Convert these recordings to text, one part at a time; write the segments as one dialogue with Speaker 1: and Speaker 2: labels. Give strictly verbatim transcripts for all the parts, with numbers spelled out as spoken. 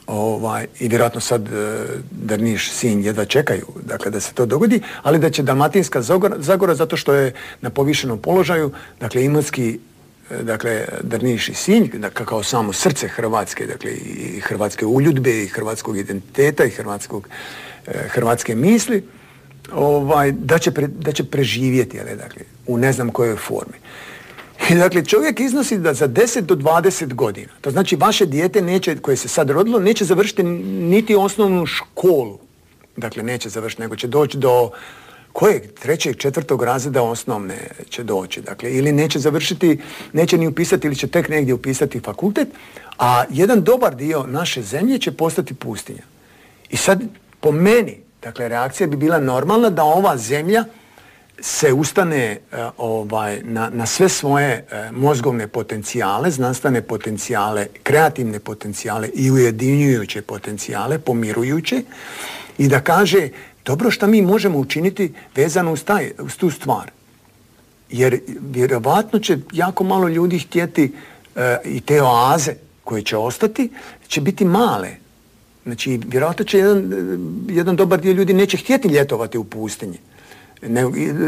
Speaker 1: ovaj, i vjerojatno sad e, Drniš, Sinj jedva čekaju, dakle, da se to dogodi, ali da će Dalmatinska Zagora, Zagora zato što je na povišenom položaju, dakle, Imotski, e, dakle, Drniš i Sinj, dakle, kao samo srce Hrvatske, dakle, i hrvatske uljudbe, i hrvatskog identiteta, i hrvatskog, e, hrvatske misli, ovaj, da, će pre, da će preživjeti, ali, dakle, u ne znam kojoj formi. I dakle, čovjek iznosi da za deset do dvadeset godina, to znači vaše dijete neće, koje se sad rodilo, neće završiti niti osnovnu školu. Dakle, neće završiti, nego će doći do kojeg? Trećeg, četvrtog razreda osnovne će doći. Dakle, ili neće završiti, neće ni upisati ili će tek negdje upisati fakultet, a jedan dobar dio naše zemlje će postati pustinja. I sad, po meni, dakle, reakcija bi bila normalna da ova zemlja se ustane uh, ovaj, na, na sve svoje uh, mozgovne potencijale, znanstvene potencijale, kreativne potencijale i ujedinjujuće potencijale, pomirujuće, i da kaže, dobro, šta mi možemo učiniti vezano uz, taj, uz tu stvar. Jer vjerovatno će jako malo ljudi htjeti uh, i te oaze koje će ostati, će biti male. Znači, vjerojatno će jedan, jedan dobar dio ljudi neće htjeti ljetovati u pustinji. Ne,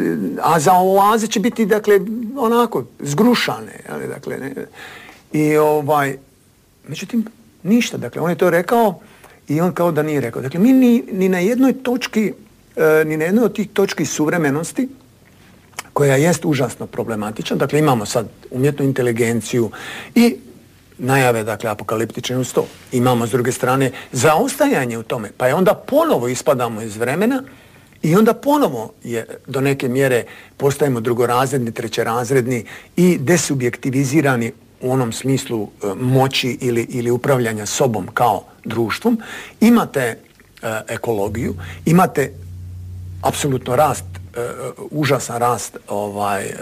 Speaker 1: a za oaze će biti, dakle, onako, zgrušane. Ali, dakle, ne, i ovaj, međutim, ništa. Dakle, on je to rekao i on kao da nije rekao. Dakle, mi ni, ni na jednoj točki, e, ni na jednoj od tih točki suvremenosti, koja jest užasno problematična, dakle, imamo sad umjetnu inteligenciju i najave, dakle, apokaliptične uz to. Imamo, s druge strane, zaostajanje u tome, pa je onda ponovo ispadamo iz vremena i onda ponovo je do neke mjere postajemo drugorazredni, trećerazredni i desubjektivizirani u onom smislu e, moći ili, ili upravljanja sobom kao društvom. Imate e, ekologiju, imate apsolutno rast, e, užasan rast ovaj, e,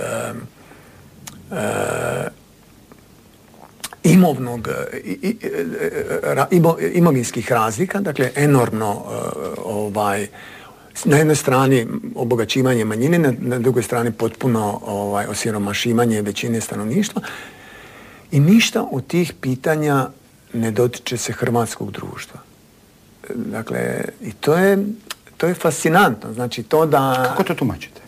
Speaker 1: e, imovnog, i, i, ra, imo, imovinskih razlika, dakle enormno e, ovaj, na jednoj strani obogaćivanje manjine, na, na drugoj strani potpuno ovaj, osiromašivanje većine stanovništva. I ništa od tih pitanja ne dotiče se hrvatskog društva. Dakle, i to je, to je fascinantno. Znači, to da...
Speaker 2: Kako to tumačite?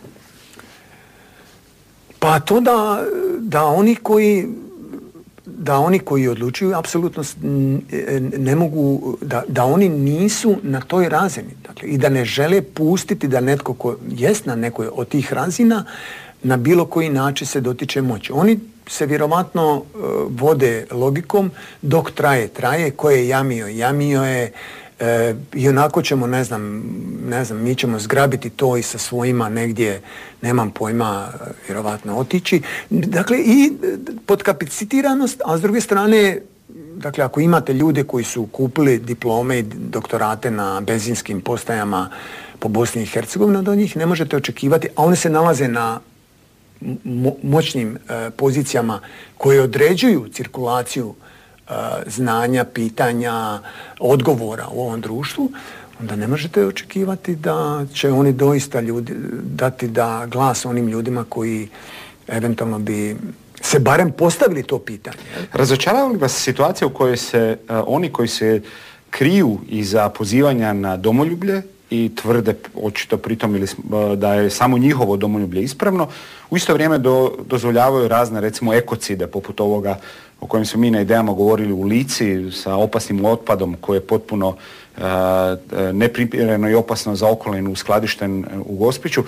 Speaker 1: Pa to da, da oni koji... da oni koji odlučuju apsolutno ne mogu, da, da oni nisu na toj razini. Dakle, i da ne žele pustiti da netko ko jest na nekoj od tih razina na bilo koji način se dotiče moći. Oni se vjerovatno uh, vode logikom dok traje, traje, ko je jamio, jamio je, uh, i onako ćemo, ne znam, ne znam, mi ćemo zgrabiti to i sa svojima negdje, nemam pojma, vjerovatno otići. Dakle, i podkapacitiranost, a s druge strane, dakle, ako imate ljude koji su kupili diplome i doktorate na benzinskim postajama po Bosni i Hercegovini, od njih ne možete očekivati, a oni se nalaze na mo- moćnim e, pozicijama koje određuju cirkulaciju e, znanja, pitanja, odgovora u ovom društvu, onda ne možete očekivati da će oni doista ljudi dati da glas onim ljudima koji eventualno bi se barem postavili to pitanje.
Speaker 2: Razočarava li vas situacija u kojoj se uh, oni koji se kriju iza pozivanja na domoljublje i tvrde očito pritom ili, uh, da je samo njihovo domoljublje ispravno, u isto vrijeme do, dozvoljavaju razne, recimo, ekocide poput ovoga o kojem smo mi na idejama govorili u Lici sa opasnim otpadom koji je potpuno uh, neprimjereno i opasno za okolinu uskladišten u Gospiću.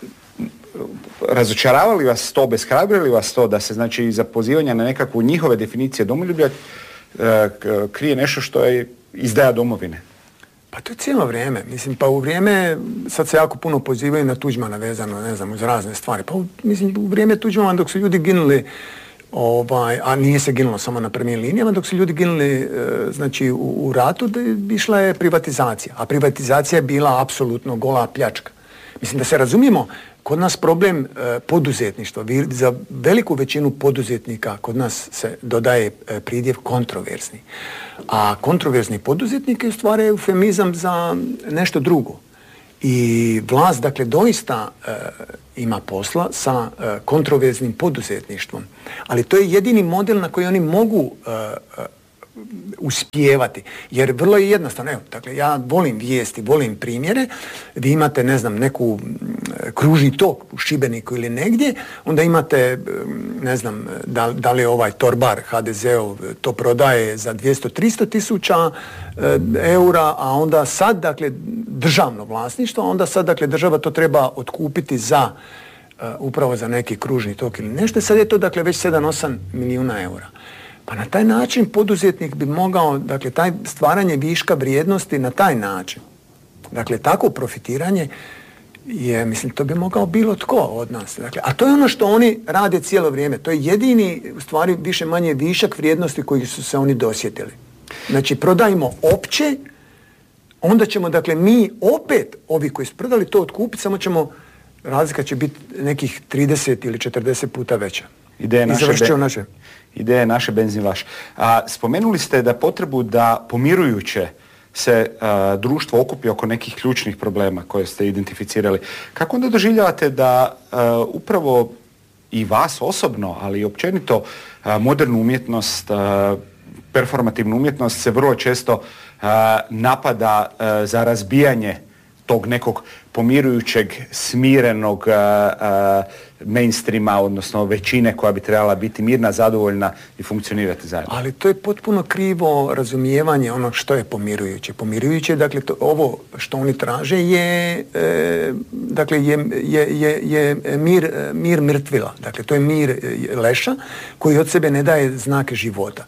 Speaker 2: Razočarava li vas to, beshrabri li vas to da se, znači, za pozivanje na nekakvu njihove definicije domoljublja uh, krije nešto što je izdaja domovine?
Speaker 1: Pa to je cijelo vrijeme. Mislim, pa u vrijeme, sad se jako puno pozivaju na Tuđmana vezano, ne znam, uz razne stvari. Pa u, mislim, u vrijeme Tuđmana dok su ljudi ginuli, ovaj, a nije se ginulo samo na prvim linijama, dok su ljudi ginuli, e, znači, u, u ratu, da išla je privatizacija. A privatizacija je bila apsolutno gola pljačka. Mislim, da se razumijemo, kod nas problem e, poduzetništva, za veliku većinu poduzetnika kod nas se dodaje e, pridjev kontroverzni. A kontroverzni poduzetnik je u stvari eufemizam za nešto drugo. I vlast, dakle, doista e, ima posla sa e, kontroverznim poduzetništvom. Ali to je jedini model na koji oni mogu e, uspijevati. Jer vrlo je jednostavno. Evo, dakle, ja volim vijesti, volim primjere. Vi imate, ne znam, neku kružni tok u Šibeniku ili negdje, onda imate, ne znam, da, da li je ovaj torbar ha de zeov to prodaje za dvjesto do tristo tisuća eura, a onda sad, dakle, državno vlasništvo, a onda sad, dakle, država to treba otkupiti za uh, upravo za neki kružni tok ili nešto. Sad je to, dakle, već sedam do osam milijuna eura. Pa na taj način poduzetnik bi mogao, dakle, taj stvaranje viška vrijednosti na taj način, dakle, tako profitiranje je, mislim, to bi mogao bilo tko od nas. Dakle, a to je ono što oni rade cijelo vrijeme. To je jedini, u stvari, više manje višak vrijednosti koji su se oni dosjetili. Znači, prodajmo opće, onda ćemo, dakle, mi opet, ovi koji su prodali to otkupiti, samo ćemo, razlika će biti nekih trideset ili četrdeset puta veća.
Speaker 2: Ideje naše, be-
Speaker 1: naše.
Speaker 2: Ideje naše benzin vaš. A, spomenuli ste da potrebu da pomirujuće se a, društvo okupi oko nekih ključnih problema koje ste identificirali. Kako onda doživljavate da a, upravo i vas osobno, ali i općenito a, modernu umjetnost, a, performativnu umjetnost se vrlo često a, napada a, za razbijanje tog nekog pomirujućeg, smirenog a, a, mainstreama, odnosno većine koja bi trebala biti mirna, zadovoljna i funkcionirati zajedno.
Speaker 1: Ali to je potpuno krivo razumijevanje onog što je pomirujuće. Pomirujuće, dakle, to, ovo što oni traže je, e, dakle, je, je, je, je mir, mir mrtvila. Dakle, to je mir leša koji od sebe ne daje znake života.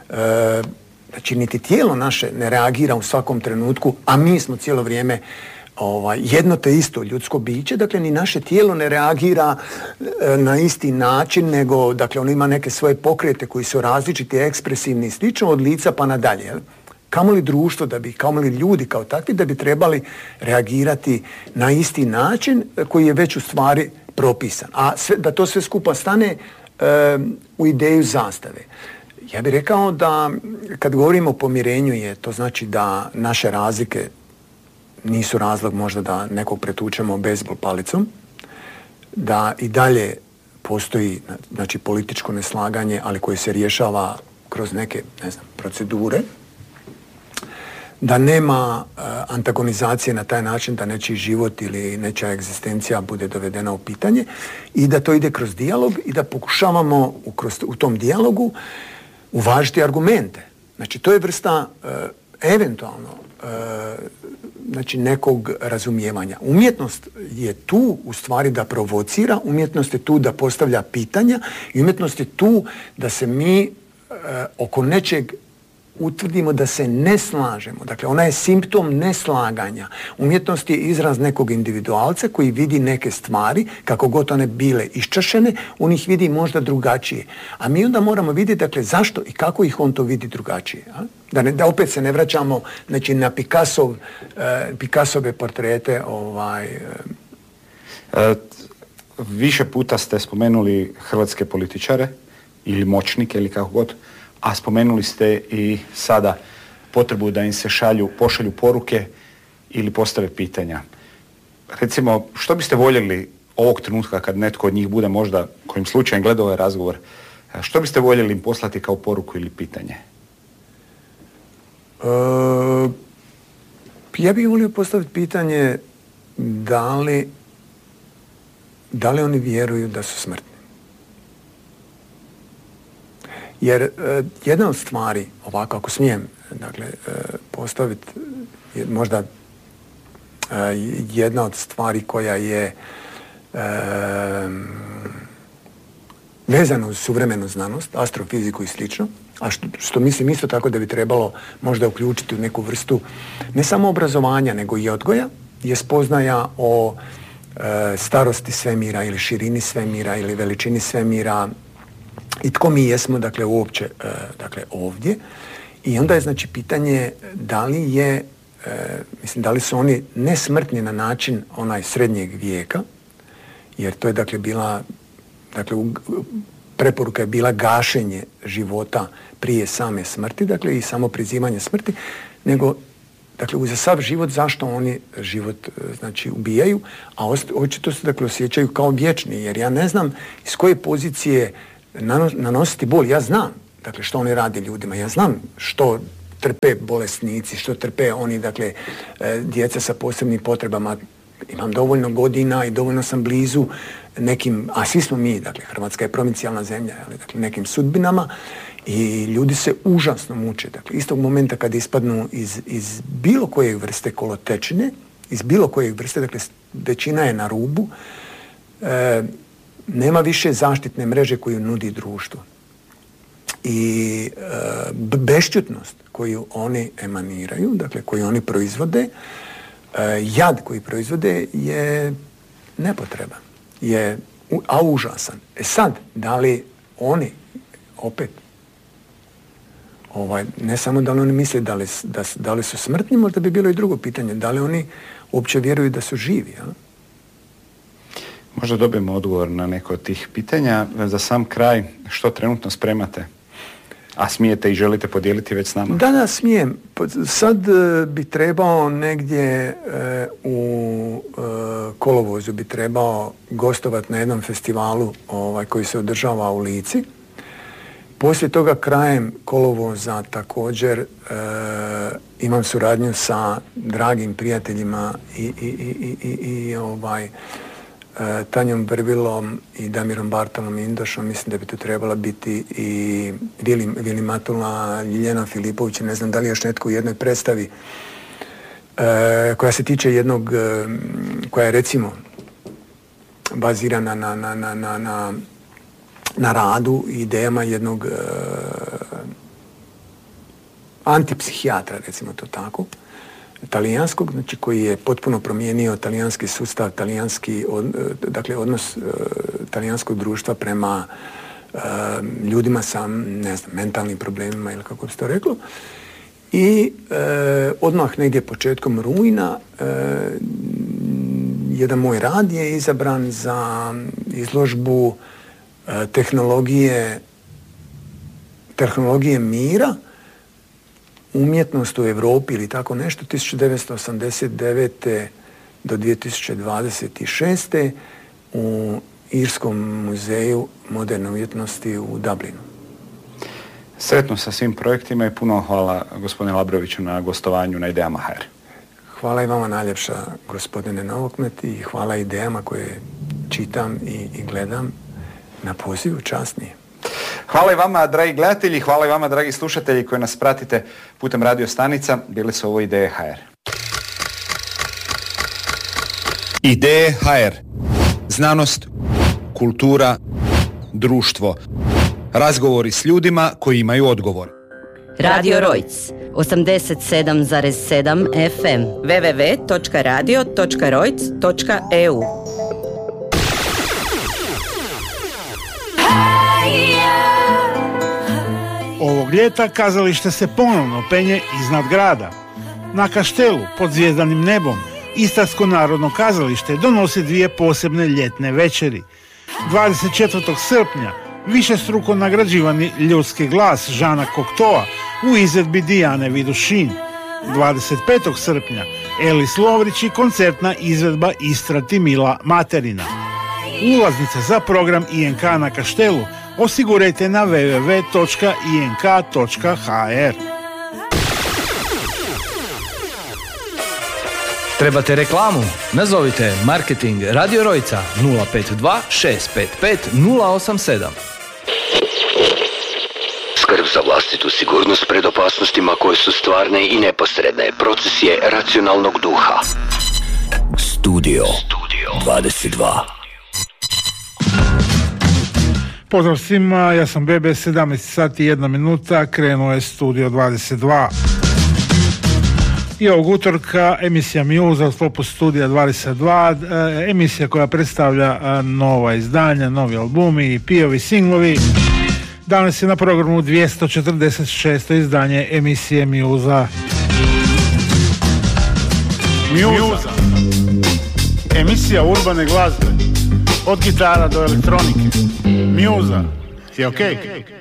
Speaker 1: E, znači, niti tijelo naše ne reagira u svakom trenutku, a mi smo cijelo vrijeme Ovaj, jedno te isto ljudsko biće, dakle, ni naše tijelo ne reagira e, na isti način, nego, dakle, ono ima neke svoje pokrete koji su različiti, ekspresivni i slično od lica pa nadalje. Jel? Kamoli društvo, da bi, kamoli ljudi kao takvi, da bi trebali reagirati na isti način koji je već u stvari propisan. A sve, da to sve skupa stane e, u ideju zastave. Ja bih rekao da, kad govorimo o pomirenju, je to znači da naše razlike nisu razlog možda da nekog pretučemo bejzbol palicom, da i dalje postoji, znači, političko neslaganje, ali koje se rješava kroz neke, ne znam, procedure, da nema uh, antagonizacije na taj način da nečiji život ili nečija egzistencija bude dovedena u pitanje i da to ide kroz dijalog i da pokušavamo u, kroz, u tom dijalogu uvažiti argumente. Znači, to je vrsta uh, eventualno uh, znači, nekog razumijevanja. Umjetnost je tu u stvari da provocira, umjetnost je tu da postavlja pitanja i umjetnost je tu da se mi e, oko nečeg utvrdimo da se ne slažemo. Dakle, ona je simptom neslaganja. Umjetnost je izraz nekog individualca koji vidi neke stvari, kako god one bile iščašene, on ih vidi možda drugačije. A mi onda moramo vidjeti, dakle, zašto i kako ih on to vidi drugačije. A? Da, ne, da opet se ne vraćamo, znači, na Picassov, eh, Picassove portrete. Ovaj, eh.
Speaker 2: E, više puta ste spomenuli hrvatske političare ili moćnike ili kako god, a spomenuli ste i sada potrebu da im se šalju, pošalju poruke ili postave pitanja. Recimo, što biste voljeli ovog trenutka kad netko od njih bude možda kojim slučajem gleda ovaj razgovor, što biste voljeli im poslati kao poruku ili pitanje?
Speaker 1: Uh, ja bih volio postaviti pitanje da li, da li oni vjeruju da su smrtni. Jer uh, jedna od stvari, ovako ako smijem, dakle, uh, postaviti možda uh, jedna od stvari koja je uh, vezana uz suvremenu znanost, astrofiziku i slično, a što, što mislim isto tako da bi trebalo možda uključiti u neku vrstu ne samo obrazovanja, nego i odgoja, je spoznaja o e, starosti svemira ili širini svemira ili veličini svemira i tko mi jesmo, dakle, uopće e, dakle, ovdje. I onda je, znači, pitanje da li je, e, mislim, da li su oni nesmrtni na način onaj srednjeg vijeka, jer to je, dakle, bila, dakle, u, preporuka je bila gašenje života prije same smrti, dakle, i samo prizivanje smrti, nego, dakle, uz sav život, zašto oni život, znači, ubijaju, a očito se, dakle, osjećaju kao vječni, jer ja ne znam iz koje pozicije nanositi bol. Ja znam, dakle što oni rade ljudima. Ja znam što trpe bolesnici, što trpe oni, dakle, djeca sa posebnim potrebama. Imam dovoljno godina i dovoljno sam blizu nekim, a svi smo mi, dakle, Hrvatska je provincijalna zemlja, ali, dakle, nekim sudbinama i ljudi se užasno muče. Dakle, istog momenta kad ispadnu iz, iz bilo koje vrste kolotečine, iz bilo koje vrste, dakle, većina je na rubu, e, nema više zaštitne mreže koju nudi društvo. I e, bešćutnost koju oni emaniraju, dakle, koju oni proizvode, e, jad koji proizvode je nepotreban, je, a užasan. E sad, da li oni, opet, ovaj, ne samo da li oni misle da li, da, da li su smrtni, možda bi bilo i drugo pitanje, da li oni uopće vjeruju da su živi, a?
Speaker 2: Možda dobijemo odgovor na neko od tih pitanja. Za sam kraj, što trenutno spremate? A smijete i želite podijeliti već s nama?
Speaker 1: Da, da, smijem. Sad uh, bi trebao negdje uh, u uh, kolovozu bi trebao gostovati na jednom festivalu ovaj, koji se održava u Lici. Poslije toga krajem kolovoza također uh, imam suradnju sa dragim prijateljima i, i, i, i, i ovaj, uh, Tanjom Brbilom i Damirom Bartolom Indošom. Mislim da bi tu trebala biti i Vili, Vili Matula, Ljiljana Filipović, ne znam da li još netko u jednoj predstavi uh, koja se tiče jednog, uh, koja je recimo bazirana na, na, na, na, na na radu i idejama jednog uh, antipsihijatra, recimo to tako, talijanskog, znači koji je potpuno promijenio talijanski sustav, talijanski, od, dakle odnos uh, talijanskog društva prema uh, ljudima sa, ne znam, mentalnim problemima ili kako bi se to reklo. I uh, odmah negdje početkom rujna uh, jedan moj rad je izabran za izložbu tehnologije, tehnologije mira, umjetnost u Europi ili tako nešto, tisuću devetsto osamdeset devete do dvije tisuće dvadeset šeste u Irskom muzeju moderne umjetnosti u Dublinu.
Speaker 2: Sretno sa svim projektima i puno hvala gospodine Labroviću na gostovanju na Idejama ha er.
Speaker 1: Hvala i vama najljepša, gospodine Novokmet, i hvala idejama koje čitam i, i gledam. Na pozivu, časnije.
Speaker 2: Hvala i vama, dragi gledatelji, hvala i vama, dragi slušatelji koji nas pratite putem radio stanica. Bili su ovo Ideje ha er.
Speaker 3: Ideje ha er. Znanost, kultura, društvo. Razgovori s ljudima koji imaju odgovor.
Speaker 4: Radio Rojc, osamdeset sedam zarez sedam ef em, w w w točka radio točka rojc točka e u.
Speaker 5: Ovog ljeta kazalište se ponovno penje iznad grada. Na Kaštelu, pod zvijezdanim nebom, Istarsko narodno kazalište donosi dvije posebne ljetne večeri. dvadeset četvrtog srpnja višestruko nagrađivani ljudski glas Žana Koktoa u izvedbi Dijane Vidušin. dvadeset petog srpnja Elis Lovrić i koncertna izvedba Istrati Mila Materina. Ulaznice za program i en ka na Kaštelu osigurajte na w w w točka i en ka točka ha er.
Speaker 6: Trebate reklamu? Nazovite marketing Radio Rojca nula pet dva šest pet pet nula osam sedam.
Speaker 7: Skrb za vlastitu sigurnost pred opasnostima koje su stvarne i neposredne. Proces je racionalnog duha. Studio, Studio dvadeset dva.
Speaker 5: Pozdrav svima, ja sam Bebe, sedamnaest sati i jedna minuta, krenuo je Studio dvadeset dva. I ovog utorka emisija Muse u sklopu Studija dvadeset dva, emisija koja predstavlja nova izdanja, novi albumi, i pe-ovi, singlovi. Danas je na programu dvjesto četrdeset šesto izdanje emisije Muse.
Speaker 8: Muse. Emisija urbane glazbe. Od gitara do elektronike. Muse je okej. Okay.